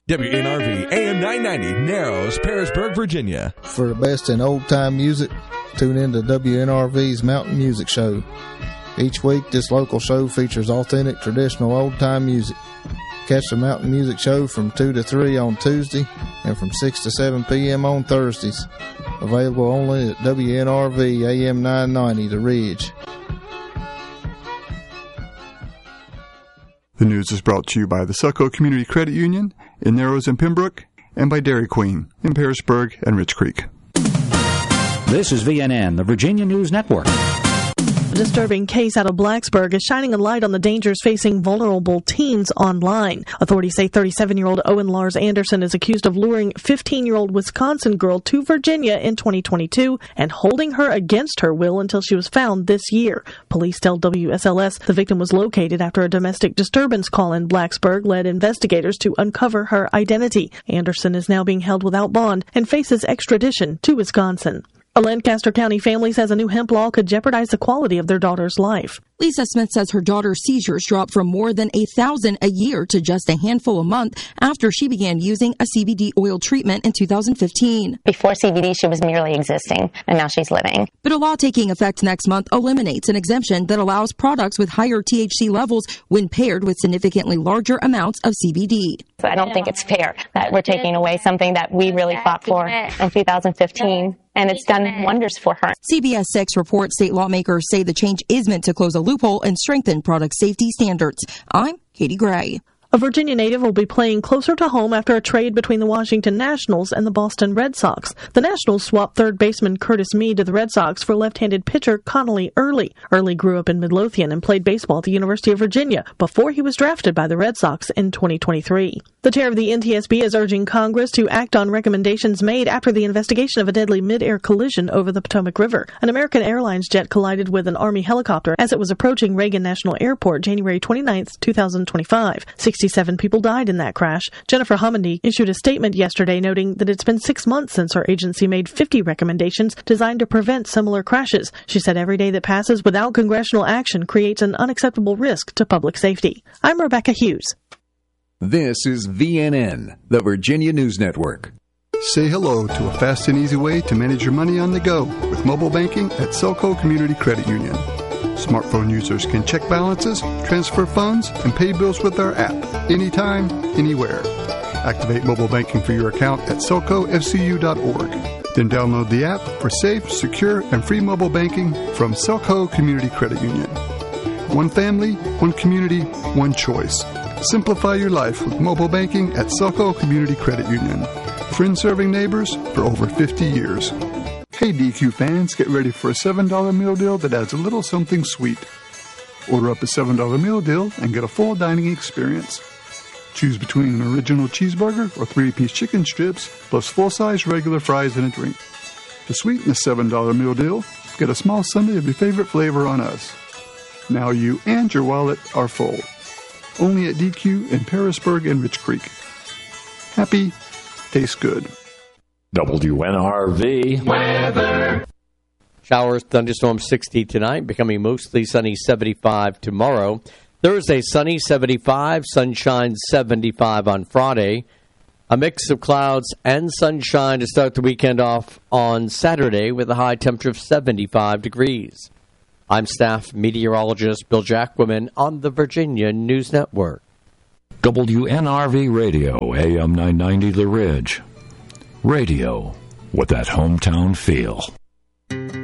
WNRV AM 990, Narrows, Parisburg, Virginia. For the best in old-time music, tune in to WNRV's Mountain Music Show. Each week, this local show features authentic, traditional old-time music. Catch the Mountain Music Show from 2 to 3 on Tuesday and from 6 to 7 p.m. on Thursdays. Available only at WNRV AM 990, The Ridge. The news is brought to you by the Selco Community Credit Union in Narrows and Pembroke, and by Dairy Queen in Parisburg and Rich Creek. This is VNN, the Virginia News Network. A disturbing case out of Blacksburg is shining a light on the dangers facing vulnerable teens online. Authorities say 37-year-old Owen Lars Anderson is accused of luring 15-year-old Wisconsin girl to Virginia in 2022 and holding her against her will until she was found this year. Police tell WSLS the victim was located after a domestic disturbance call in Blacksburg led investigators to uncover her identity. Anderson is now being held without bond and faces extradition to Wisconsin. A Lancaster County family says a new hemp law could jeopardize the quality of their daughter's life. Lisa Smith says her daughter's seizures dropped from more than 1,000 a year to just a handful a month after she began using a CBD oil treatment in 2015. Before CBD, she was merely existing, and now she's living. But a law taking effect next month eliminates an exemption that allows products with higher THC levels when paired with significantly larger amounts of CBD. So I don't think it's fair that we're taking away something that we really fought for in 2015. And it's done wonders for her. CBS 6 reports state lawmakers say the change is meant to close a loophole and strengthen product safety standards. I'm Katie Gray. A Virginia native will be playing closer to home after a trade between the Washington Nationals and the Boston Red Sox. The Nationals swapped third baseman Curtis Mead to the Red Sox for left-handed pitcher Connolly Early. Early grew up in Midlothian and played baseball at the University of Virginia before he was drafted by the Red Sox in 2023. The chair of the NTSB is urging Congress to act on recommendations made after the investigation of a deadly mid-air collision over the Potomac River. An American Airlines jet collided with an Army helicopter as it was approaching Reagan National Airport January 29, 2025. 67 people died in that crash. Jennifer Homendy issued a statement yesterday noting that it's been 6 months since her agency made 50 recommendations designed to prevent similar crashes. She said every day that passes without congressional action creates an unacceptable risk to public safety. I'm Rebecca Hughes. This is VNN, the Virginia News Network. Say hello to a fast and easy way to manage your money on the go with mobile banking at Selco Community Credit Union. Smartphone users can check balances, transfer funds, and pay bills with our app anytime, anywhere. Activate mobile banking for your account at selcofcu.org. Then download the app for safe, secure, and free mobile banking from Selco Community Credit Union. One family, one community, one choice. Simplify your life with mobile banking at Selco Community Credit Union. Friends serving neighbors for over 50 years. Hey DQ fans, get ready for a $7 meal deal that adds a little something sweet. Order up a $7 meal deal and get a full dining experience. Choose between an original cheeseburger or 3-piece chicken strips, plus full-size regular fries and a drink. To sweeten the $7 meal deal, get a small sundae of your favorite flavor on us. Now you and your wallet are full. Only at DQ in Parisburg and Rich Creek. Happy, tastes good. WNRV weather. Showers, thunderstorms 60 tonight, becoming mostly sunny 75 tomorrow. Thursday, sunny 75, sunshine 75 on Friday. A mix of clouds and sunshine to start the weekend off on Saturday with a high temperature of 75 degrees. I'm staff meteorologist Bill Jacquemin on the Virginia News Network. WNRV Radio, AM 990 The Ridge. Radio with that hometown feel.